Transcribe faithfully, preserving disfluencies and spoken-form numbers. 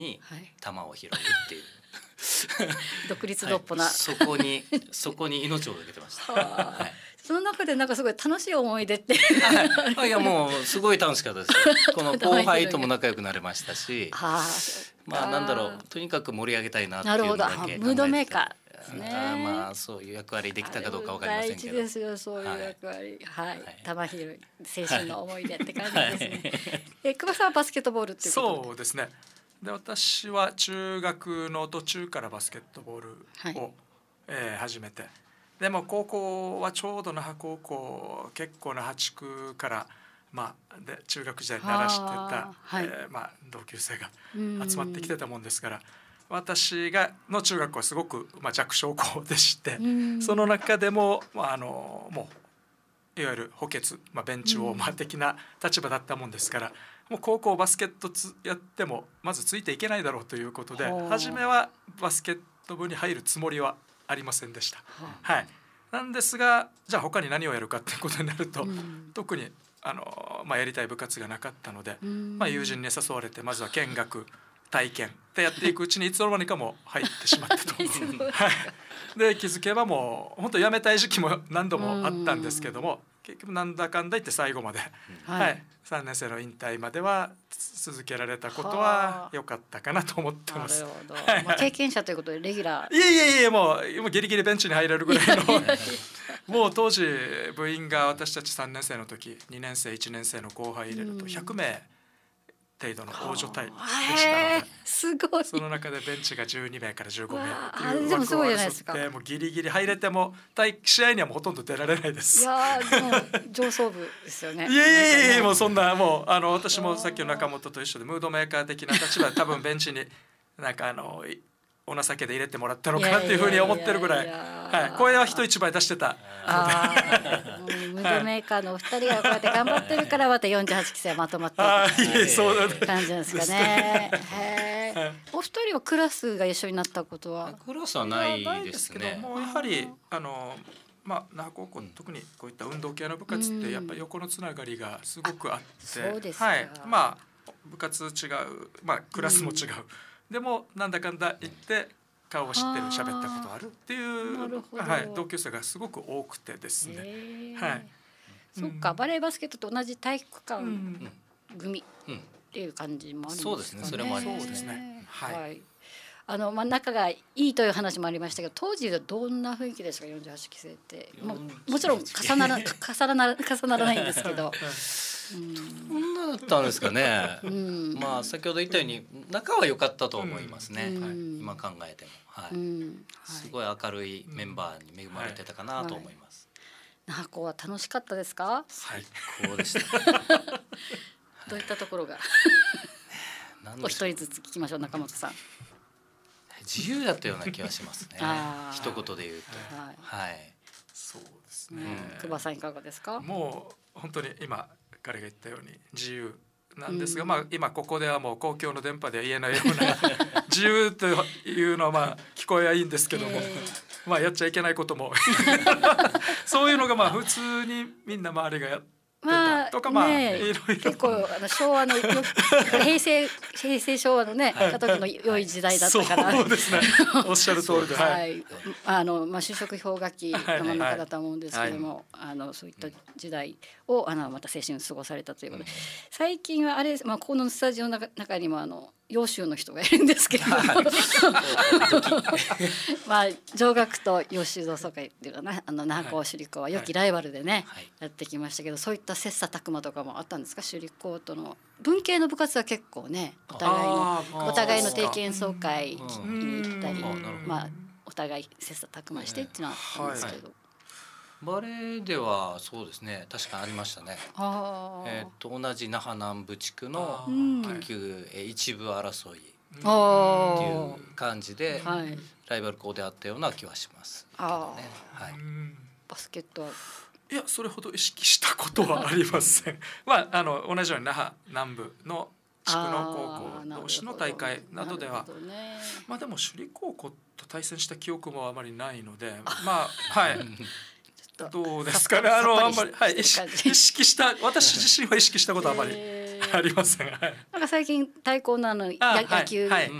に球を拾うっていう、 はい、独立独歩な、 はい、そこにそこに命をかけてました。はい、 その中でなんかすごい楽しい思い出ってはい、いやもうすごい楽しかったですよ。この後輩とも仲良くなれましたしまあなんだろう、とにかく盛り上げたいなっていうのだけ考えてた。 ムードメーカーですね。 まあそういう役割できたかどうかわかりませんけど、 大事ですよそういう役割。はい、玉拾い青春の思い出って感じですね。はい、え久保さんはバスケットボールっていうことで。 そうですね。で私は中学の途中からバスケットボールを、はい、えー、始めて、でも高校はちょうど那覇高校結構那覇地区から、まあ、で中学時代に鳴らしてた、はい、えーまあ、同級生が集まってきてたもんですから、私がの中学校はすごく、まあ、弱小校でして、その中でも、まあ、あのもういわゆる補欠、まあ、ベンチウォーマー的な立場だったもんですから、もう高校バスケットつやってもまずついていけないだろうということで、初めはバスケット部に入るつもりはありませんでした。はい、なんですが、じゃあ他に何をやるかっていうことになると、うん、特にあの、まあ、やりたい部活がなかったので、まあ、友人に誘われてまずは見学体験ってやっていくうちにいつの間にかも入ってしまったとはい、で気づけばもう本当辞めたい時期も何度もあったんですけども、結局なんだかんだ言って最後まで、はいはい、さんねん生の引退までは続けられたことは良かったかなと思ってます。 なるほど、はい、まあ、経験者ということでレギュラー、 いやいやいやもうギリギリベンチに入れるぐらいのもう当時部員が私たちさんねん生の時にねん生いちねん生の後輩入れるとひゃくめい程度の大所帯でしたので、 すごい。 その中でベンチがじゅうにめいからじゅうごめいっていう枠を争ってもうギリギリ入れても試合にはもうほとんど出られないです。 いやでも上層部ですよね。 いやいやいやもうそんなもうあの私もさっきの中本と一緒でムードメーカー的な立場で多分ベンチになんかあのお情けで入れてもらったのかなっていうふうに思ってるぐらい、はい、声は人一倍出してた。 あムードメーカーのお二人がこうやって頑張ってるからまたよんじゅうはちきせいまとまったっていう感じなんですかね。へー、お二人はクラスが一緒になったことは？ クラスはないですね。 もうやはりあのまあ那覇高校、特にこういった運動系の部活ってやっぱり横のつながりがすごくあって、 そうですか、 はい、まあ部活違う、まあクラスも違う、でもなんだかんだ言って顔を知ってる、喋ったことあるっていう、はい、同級生がすごく多くてですね。はい、 そっか、バレーバスケットと同じ体育館組っていう感じもあるんですかね。 そうですね、それもありますね。はい、 はい、あのまあ仲がいいという話もありましたけど、当時はどんな雰囲気でしたか？よんじゅうはちきせいって。もうもちろん重なら重なら重ならないんですけど。 うん、そんなだったんですかね。うん、まあ先ほど言ったように仲は良かったと思いますね。うん、今考えても、はい、うん、すごい明るいメンバーに恵まれてたかなと思います。 那覇校は楽しかったですか？ 最高でした。 どういったところがお一人ずつ聞きましょう。中本さん。 自由だったような気がしますね。一言で言うと、はい、はい、 そうですね。 久保さんいかがですか？ もう本当に今彼が言ったように自由なんですが、うん、まあ今ここではもう公共の電波では言えないような自由というのはまあ聞こえはいいんですけども、えー、まあやっちゃいけないこともそういうのがまあ普通にみんな周りがやってまあとかまあ、 ね、いろいろ結構あの昭和の平成平成昭和のね、はい、時の良い時代だったから、 そうですね、おっしゃる通りで、 はい、あのまあ就職氷河期の真ん中だと思うんですけども、はいはい、あのそういった時代をあのまた青春過ごされたということで、うん、最近はあれ、まあ、このスタジオの中、中にもあの洋州の人がいるんですけどまあ上学と洋州同窓会っていうかな、あの那覇校首里校は良きライバルでね、はい、やってきましたけど、そういった切磋琢磨とかもあったんですか？首里校との文系の部活は結構ね、お互いのお互いの定期演奏会に行ったり、まあお互い切磋琢磨してっていうのはあったんですけど、 バレーではそうですね、確かにありましたね。あ、えー、と同じ那覇南部地区の結局一部争いっていう感じでライバル校であったような気はしますけどね。はい、 バスケットはいやそれほど意識したことはありませんまああの同じように那覇南部の地区の高校同士の大会などでは、ね、まあでも首里高校と対戦した記憶もあまりないので、まあはいどうですかね、あのあんまり、はい、意識した私自身は意識したことはあまり、えーありません。はい、 なんか最近太鼓のあのや野球